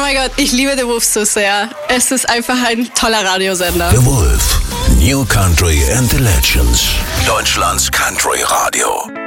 mein Gott, ich liebe The Wolf so sehr. Es ist einfach ein toller Radiosender. The Wolf, New Country and the Legends. Deutschlands Country Radio.